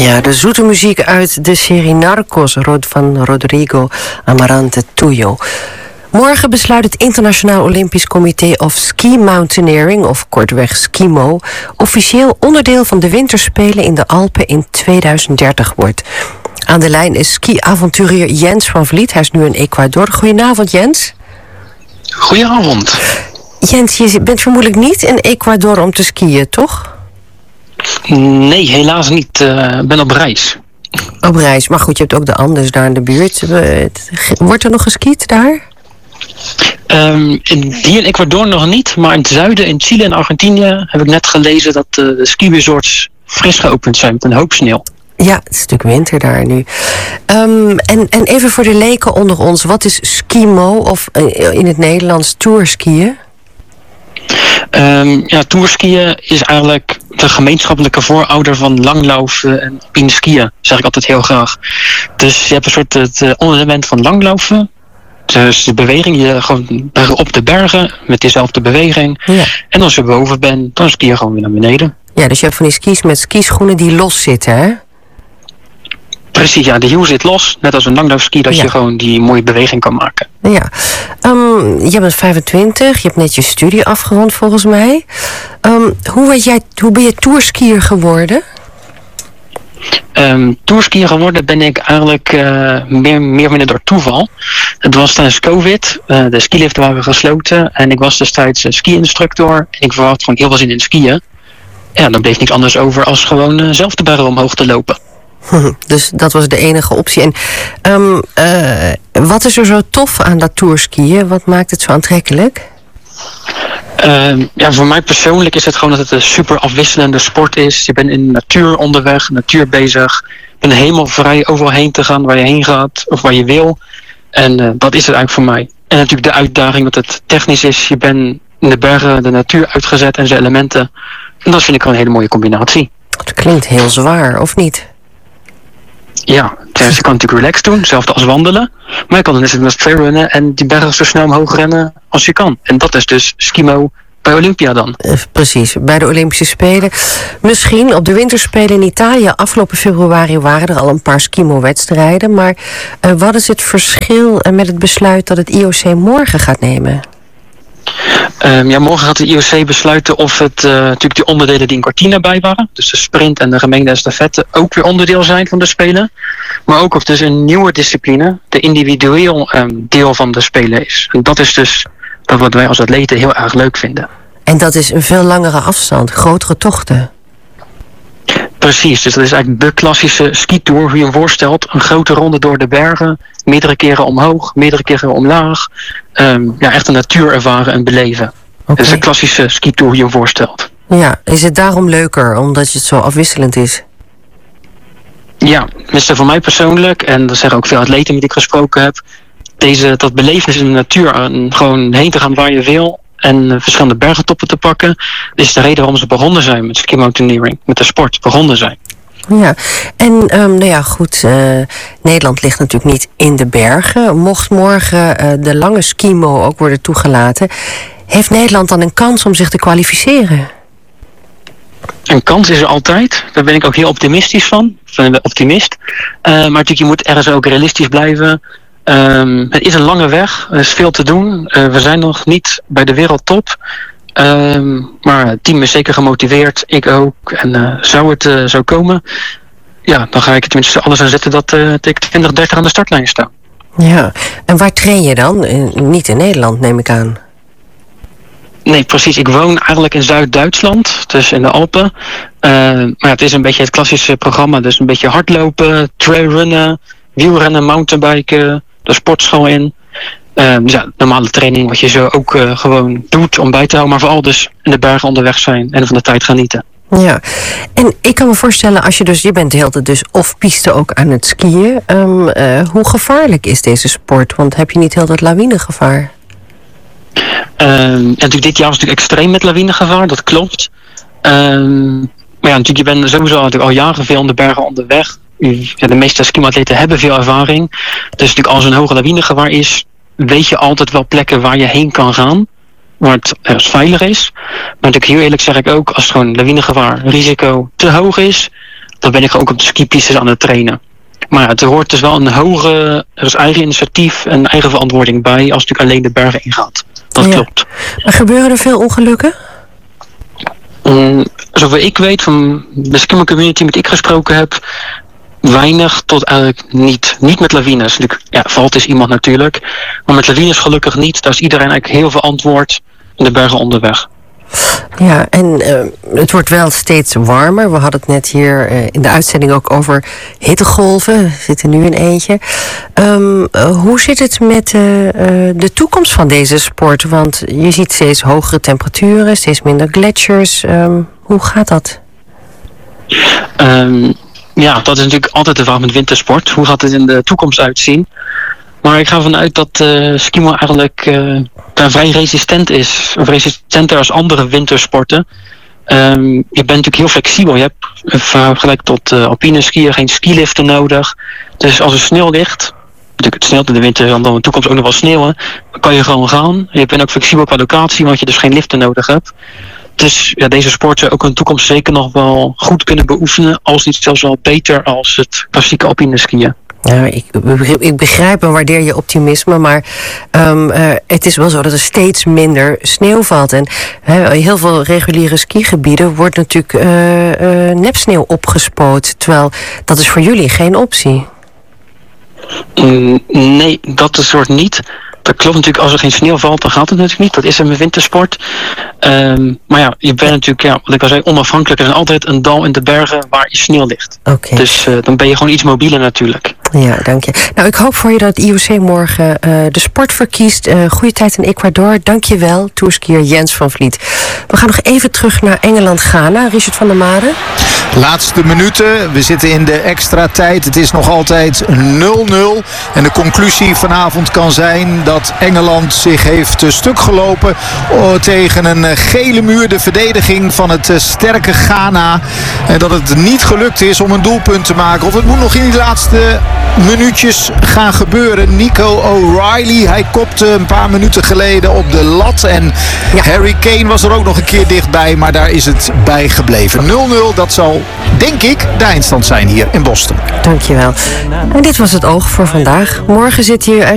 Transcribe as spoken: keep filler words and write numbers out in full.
Ja, de zoete muziek uit de serie Narcos van Rodrigo Amarante Tuyo. Morgen besluit het Internationaal Olympisch Comité of Ski Mountaineering, of kortweg SkiMo, officieel onderdeel van de winterspelen in de Alpen in tweeduizend dertig wordt. Aan de lijn is ski-avonturier Jens van Vliet. Hij is nu in Ecuador. Goedenavond, Jens. Goedenavond. Jens, je bent vermoedelijk niet in Ecuador om te skiën, toch? Nee, helaas niet. Ik uh, ben op reis. Op reis, maar goed, je hebt ook de Andes daar in de buurt. Wordt er nog geskiet daar? Um, in, hier in Ecuador nog niet, maar in het zuiden, in Chile en Argentinië, heb ik net gelezen dat uh, de ski-resorts fris geopend zijn met een hoop sneeuw. Ja, het is natuurlijk winter daar nu. Um, en, en even voor de leken onder ons, wat is SkiMo of uh, in het Nederlands tourskiën? Um, ja, tourskiën is eigenlijk de gemeenschappelijke voorouder van langlaufen en alpine skiën, zeg ik altijd heel graag. Dus je hebt een soort het uh, onderelement van langlaufen. Dus de beweging, je gewoon op de bergen met dezelfde beweging. Ja. En als je boven bent, dan ski je gewoon weer naar beneden. Ja, dus je hebt van die skis met skischoenen die los zitten, hè? Precies, ja, de hiel zit los. Net als een langlaufski, dat ja. je gewoon die mooie beweging kan maken. Ja, um, je bent vijfentwintig, je hebt net je studie afgerond volgens mij. Um, hoe, werd jij, hoe ben je tourskier geworden? Um, tourskier geworden ben ik eigenlijk uh, meer, meer minder door toeval. Het was tijdens COVID, uh, de skiliften waren gesloten en ik was destijds uh, ski-instructor. En ik had gewoon heel veel zin in skiën. Ja, dan bleef niks anders over als gewoon uh, zelf de bergen omhoog te lopen. Dus dat was de enige optie. En um, uh, wat is er zo tof aan dat tourskiën? Wat maakt het zo aantrekkelijk? Uh, ja, voor mij persoonlijk is het gewoon dat het een super afwisselende sport is. Je bent in de natuur onderweg, natuur bezig. Je bent helemaal vrij overal heen te gaan waar je heen gaat of waar je wil. En uh, dat is het eigenlijk voor mij. En natuurlijk de uitdaging dat het technisch is. Je bent in de bergen, de natuur uitgezet en zijn elementen. En dat vind ik gewoon een hele mooie combinatie. Het klinkt heel zwaar, of niet? Ja, dus je kan natuurlijk relaxed doen, hetzelfde als wandelen. Maar je kan dan net als trailrunnen en die bergen zo snel omhoog rennen als je kan. En dat is dus SkiMo bij Olympia dan. Uh, precies, bij de Olympische Spelen. Misschien op de Winterspelen in Italië afgelopen februari waren er al een paar SkiMo-wedstrijden. Maar uh, wat is het verschil met het besluit dat het I O C morgen gaat nemen? Um, ja, morgen gaat de I O C besluiten of het uh, natuurlijk die onderdelen die in Cortina bij waren, dus de sprint en de gemengde estafette, ook weer onderdeel zijn van de Spelen. Maar ook of dus een nieuwe discipline, de individueel um, deel van de Spelen is. En dat is dus dat wat wij als atleten heel erg leuk vinden. En dat is een veel langere afstand, grotere tochten. Precies, dus dat is eigenlijk de klassische skitour, hoe je hem voorstelt. Een grote ronde door de bergen, meerdere keren omhoog, meerdere keren omlaag. Um, ja, echt een natuur ervaren en beleven. Okay. Dat is een klassische skitour, hoe je hem voorstelt. Ja, is het daarom leuker, omdat het zo afwisselend is? Ja, tenminste voor mij persoonlijk, en dat zeggen ook veel atleten met die ik gesproken heb, deze, dat belevenis in de natuur, en gewoon heen te gaan waar je wil en uh, verschillende bergentoppen te pakken, is de reden waarom ze begonnen zijn met ski mountaineering, met de sport begonnen zijn. Ja, en um, nou ja, goed, uh, Nederland ligt natuurlijk niet in de bergen. Mocht morgen uh, de lange SkiMo ook worden toegelaten, heeft Nederland dan een kans om zich te kwalificeren? Een kans is er altijd. Daar ben ik ook heel optimistisch van. Ik ben optimist. Uh, maar natuurlijk, je moet ergens ook realistisch blijven. Um, het is een lange weg. Er is veel te doen. Uh, we zijn nog niet bij de wereldtop. Um, maar het team is zeker gemotiveerd. Ik ook. En uh, zou het uh, zo komen, ja, dan ga ik er tenminste alles aan zetten dat uh, ik twintig dertig aan de startlijn sta. Ja, en waar train je dan? Uh, niet in Nederland, neem ik aan. Nee, precies. Ik woon eigenlijk in Zuid-Duitsland, dus in de Alpen. Uh, maar ja, het is een beetje het klassische programma. Dus een beetje hardlopen, trailrunnen, wielrennen, mountainbiken, de sportschool in. Uh, dus ja, normale training wat je zo ook uh, gewoon doet om bij te houden. Maar vooral dus in de bergen onderweg zijn en van de tijd genieten. Ja, en ik kan me voorstellen, als je dus, je bent de hele tijd dus off-piste ook aan het skiën. Um, uh, hoe gevaarlijk is deze sport? Want heb je niet heel dat lawinegevaar? Uh, en natuurlijk dit jaar was het natuurlijk extreem met lawinegevaar, dat klopt. Uh, maar ja, natuurlijk, je bent sowieso natuurlijk al jaren veel in de bergen onderweg. Ja, de meeste ski-atleten hebben veel ervaring. Dus natuurlijk als er een hoge lawinegevaar is, weet je altijd wel plekken waar je heen kan gaan, waar het uh, veilig is. Maar natuurlijk heel eerlijk zeg ik ook, als het gewoon lawinegevaar, risico te hoog is, dan ben ik ook op de skipistes aan het trainen. Maar het hoort dus wel een hoge, er is eigen initiatief en eigen verantwoording bij als je natuurlijk alleen de bergen ingaat. Dat ja. klopt. Maar gebeuren er veel ongelukken? Um, zover ik weet van de skimmer community met ik gesproken heb, weinig tot eigenlijk niet. Niet met lawines. Ja, valt is iemand natuurlijk. Maar met lawines gelukkig niet. Daar is iedereen eigenlijk heel verantwoord in de bergen onderweg. Ja, en uh, het wordt wel steeds warmer. We hadden het net hier uh, in de uitzending ook over hittegolven. We zitten nu in eentje. Um, uh, hoe zit het met uh, uh, de toekomst van deze sport? Want je ziet steeds hogere temperaturen, steeds minder gletsjers. Um, hoe gaat dat? Um, ja, dat is natuurlijk altijd de vraag met wintersport. Hoe gaat het in de toekomst uitzien? Maar ik ga ervan uit dat uh, skimo eigenlijk uh, daar vrij resistent is. Of resistenter als andere wintersporten. Um, je bent natuurlijk heel flexibel. Je hebt vergelijk tot uh, alpine skiën geen skiliften nodig. Dus als er sneeuw ligt, natuurlijk het sneeuwt in de winter en dan in de toekomst ook nog wel sneeuwen, dan kan je gewoon gaan. Je bent ook flexibel qua locatie, want je dus geen liften nodig hebt. Dus ja, deze sport zou ook in de toekomst zeker nog wel goed kunnen beoefenen, als niet zelfs wel beter als het klassieke alpine skiën. Ja, ik, ik begrijp en waardeer je optimisme, maar um, uh, het is wel zo dat er steeds minder sneeuw valt. En uh, heel veel reguliere skigebieden wordt natuurlijk uh, uh, nepsneeuw opgespoot, terwijl dat is voor jullie geen optie. Mm, nee, dat is soort niet. Dat klopt natuurlijk, als er geen sneeuw valt, dan gaat het natuurlijk niet. Dat is een wintersport. Um, maar ja, je bent natuurlijk, ja, wat ik al zei, onafhankelijk. Er is altijd een dal in de bergen waar je sneeuw ligt. Okay. Dus uh, dan ben je gewoon iets mobieler natuurlijk. Ja, dank je. Nou, ik hoop voor je dat het I O C morgen uh, de sport verkiest. Uh, goede tijd in Ecuador. Dank je wel, tourskier Jens van Vliet. We gaan nog even terug naar Engeland-Ghana. Richard van der Made. Laatste minuten. We zitten in de extra tijd. Het is nog altijd nul nul. En de conclusie vanavond kan zijn dat Engeland zich heeft stuk gelopen tegen een gele muur. De verdediging van het sterke Ghana. En dat het niet gelukt is om een doelpunt te maken. Of het moet nog in die laatste minuutjes gaan gebeuren. Nico O'Reilly, hij kopte een paar minuten geleden op de lat. En ja. Harry Kane was er ook nog een keer dichtbij. Maar daar is het bij gebleven. nul nul, dat zal, denk ik, de eindstand zijn hier in Boston. Dankjewel. En dit was het Oog voor vandaag. Morgen zit hier